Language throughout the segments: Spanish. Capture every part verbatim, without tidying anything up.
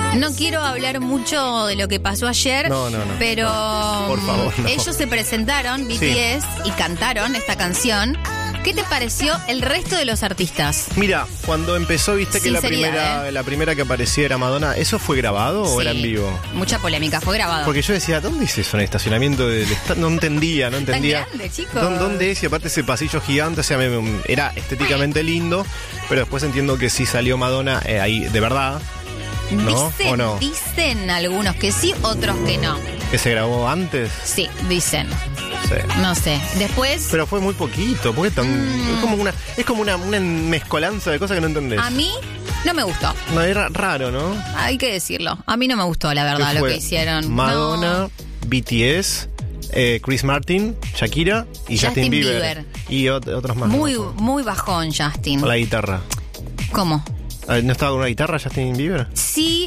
No quiero hablar mucho de lo que pasó ayer, no, no, no, pero no, por favor, no. Ellos se presentaron, B T S, sí, y cantaron esta canción. ¿Qué te pareció el resto de los artistas? Mira, cuando empezó, viste que la primera, ¿eh? la primera que aparecía era Madonna. ¿Eso fue grabado sí, o era en vivo? Mucha polémica, fue grabado. Porque yo decía, ¿dónde es eso en el estacionamiento del estadio? No entendía, no entendía. Tan grande, chicos. ¿Dónde es? Y aparte ese pasillo gigante, o sea, me, me, era estéticamente lindo, pero después entiendo que sí salió Madonna eh, ahí, de verdad. ¿No? Dicen, ¿O no? Dicen algunos que sí, otros que no. ¿Que se grabó antes? Sí, dicen. Sí. No sé. Después. Pero fue muy poquito, porque tan, mm. es como una, es como una, una mezcolanza de cosas que no entendés. A mí no me gustó. No, era raro, ¿no? Hay que decirlo. A mí no me gustó, la verdad, lo que hicieron. Madonna, no. B T S, eh, Chris Martin, Shakira y Justin, Justin Bieber. Bieber. Y ot- otros más. Muy, ¿no? muy bajón, Justin. Con la guitarra. ¿Cómo? ¿No estaba con una guitarra Justin Bieber? Sí,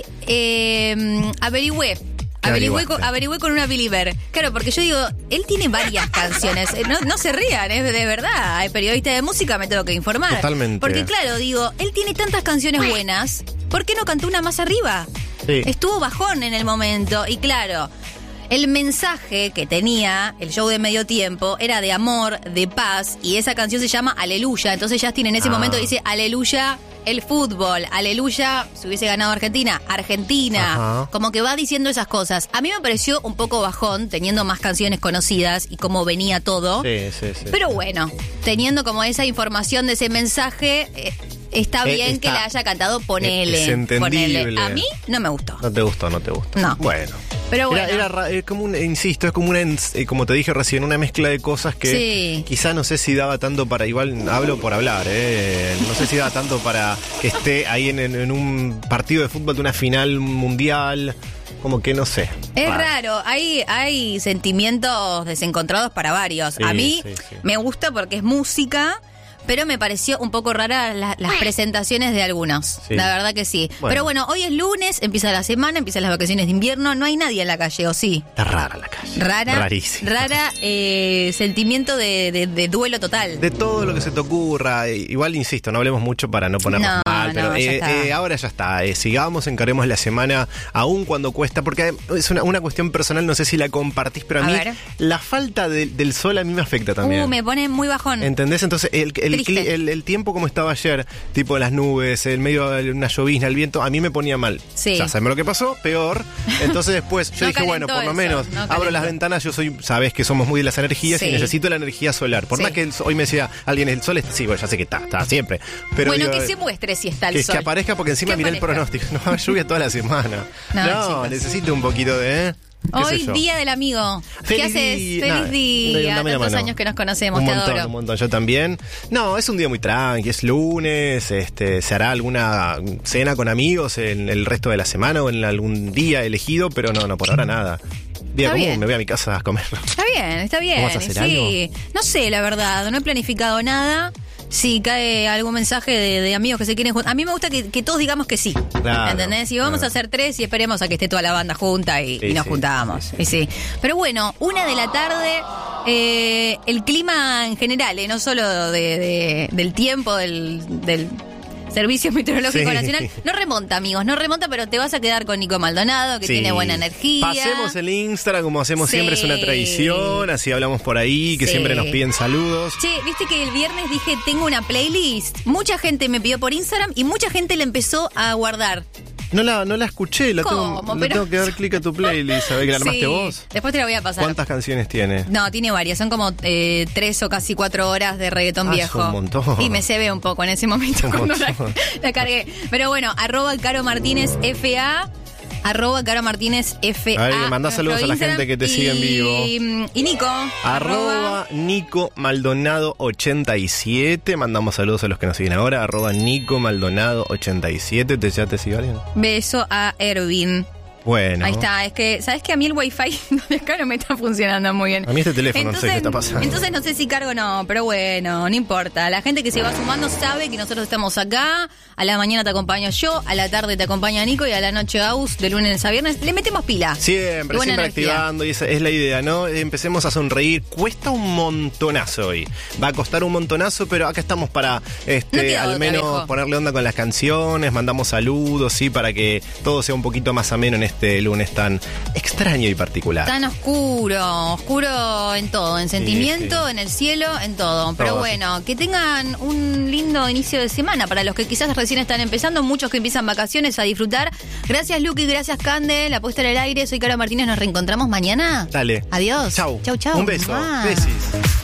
eh, averigüé. Averigüé con, averigüé con una Belieber. Claro, porque yo digo, él tiene varias canciones. No, no se rían, es de verdad. Hay periodista de música, me tengo que informar. Totalmente. Porque claro, digo, él tiene tantas canciones buenas, ¿por qué no cantó una más arriba? Sí. Estuvo bajón en el momento. Y claro, el mensaje que tenía el show de medio tiempo era de amor, de paz. Y esa canción se llama Aleluya. Entonces Justin en ese ah. momento dice, Aleluya, el fútbol, aleluya, si hubiese ganado Argentina, Argentina, ajá, como que va diciendo esas cosas. A mí me pareció un poco bajón, teniendo más canciones conocidas y cómo venía todo. Sí, sí, sí. Pero bueno, teniendo como esa información de ese mensaje, eh, está bien eh, está, que la haya cantado, ponele. Es entendible. Ponele. A mí no me gustó. No te gustó, no te gustó. No. Bueno. Pero bueno. Era, era, era como un, insisto, es como una, eh, como te dije recién, una mezcla de cosas que sí, quizá no sé si daba tanto para, igual hablo por hablar, eh, no sé si daba tanto para que esté ahí en, en, en un partido de fútbol de una final mundial, como que no sé. Es raro, raro. Hay, hay sentimientos desencontrados para varios. Sí, a mí sí, sí. me gusta porque es música, pero me pareció un poco rara la, las presentaciones de algunos. Sí. La verdad que sí. Bueno. Pero bueno, hoy es lunes, empieza la semana, empiezan las vacaciones de invierno. No hay nadie en la calle, ¿o sí? Está rara la calle. Rara. Rarísima. Rara, eh, sentimiento de, de, de duelo total. De todo lo que se te ocurra. Igual, insisto, no hablemos mucho para no ponernos no, mal. Pero no, eh, eh, ahora ya está. Eh, sigamos, encaremos la semana, aún cuando cuesta. Porque es una, una cuestión personal, no sé si la compartís, pero a, a mí ver. la falta de, del sol a mí me afecta también. Uh, me pone muy bajón. ¿Entendés? Entonces, el, el, el, el, el tiempo como estaba ayer, tipo las nubes, el medio de una llovizna, el viento, a mí me ponía mal. Sí. Ya sabemos lo que pasó, peor. Entonces después yo no dije, bueno, por lo eso, menos no abro las ventanas, yo soy, sabes que somos muy de las energías sí. y necesito la energía solar. Por sí. más que el, hoy me decía alguien, el sol, es, sí, bueno, ya sé que está, está siempre. Pero bueno, digo, que se muestre si está el que, sol. Que aparezca porque encima miré el pronóstico. No va a haber lluvia toda la semana. No, no necesito un poquito de... ¿eh? Hoy, Día del Amigo. Feliz ¿Qué haces? día. Feliz Nah, día. dame la Tantos mano. años que nos conocemos, un te montón, adoro. Un montón, yo también. No, es un día muy tranqui, es lunes, este, se hará alguna cena con amigos en el resto de la semana o en algún día elegido, pero no, no, por ahora nada. Día común, bien. Me voy a mi casa a comer. Está bien, está bien. ¿Vas a hacer sí. algo? No sé, la verdad, no he planificado nada. Si cae algún mensaje de, de amigos que se quieren juntar. A mí me gusta que, que todos digamos que sí. Claro, ¿entendés? Y vamos claro. a hacer tres y esperemos a que esté toda la banda junta y, sí, y nos sí, juntamos. sí, sí. Sí. Pero bueno, una de la tarde, eh, el clima en general, eh, no solo de, de, del tiempo, del... del Servicio Meteorológico sí. Nacional. No remonta, amigos, no remonta, pero te vas a quedar con Nico Maldonado, que sí. tiene buena energía. Pasemos el Instagram, como hacemos sí. siempre, es una tradición, así hablamos por ahí, que sí. siempre nos piden saludos. Che, viste que el viernes dije, tengo una playlist. Mucha gente me pidió por Instagram y mucha gente la empezó a guardar. No la, no la escuché, la tengo, ¿Cómo? le Pero... tengo que dar clic a tu playlist, ¿sabés que la armaste sí. vos? Después te la voy a pasar. ¿Cuántas canciones tiene? No, tiene varias, son como eh, tres o casi cuatro horas de reggaetón ah, viejo. Es un montón. Y me se ve un poco en ese momento un cuando la, montón. la cargué. Pero bueno, arroba Caro Martínez F A. Arroba Caro Martínez F A. A ver, que mandá saludos a la gente que te y, sigue en vivo. Y Nico. Arroba Nico Maldonado ochenta y siete. Mandamos saludos a los que nos siguen ahora. Arroba Nico Maldonado ochenta y siete. ¿Te, ¿Ya te sigue alguien? Beso a Ervin. Bueno. Ahí está, es que, ¿sabes que a mí el wifi de acá no me está funcionando muy bien? A mí este teléfono entonces, no sé qué está pasando. Entonces no sé si cargo o no, pero bueno, no importa. La gente que se va sumando sabe que nosotros estamos acá. A la mañana te acompaño yo, a la tarde te acompaña Nico y a la noche Aus, de lunes a viernes. Le metemos pila. Siempre, siempre energía. Activando, y esa es la idea, ¿no? Empecemos a sonreír. Cuesta un montonazo hoy. Va a costar un montonazo, pero acá estamos para este, no al menos otra, ponerle onda con las canciones, mandamos saludos, sí, para que todo sea un poquito más ameno en este lunes tan extraño y particular. Tan oscuro, oscuro en todo, en sentimiento, sí, sí. en el cielo, en todo. Pero todo bueno, así. Que tengan un lindo inicio de semana para los que quizás recién están empezando, muchos que empiezan vacaciones a disfrutar. Gracias Luqui, gracias Cande, la puesta en el aire, soy Caro Martínez, nos reencontramos mañana. Dale. Adiós. Chau. Chau, chau. Un beso. Besis.